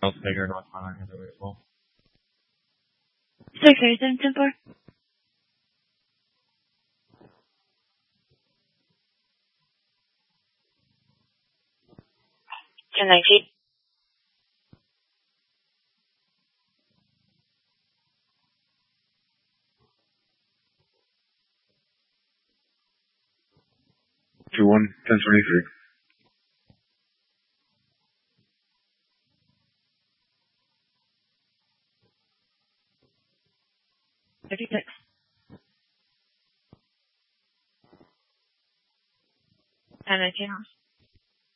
I'll figure it out on either way. Well, 63774. 1019. Two 1023. 56. 1019 house.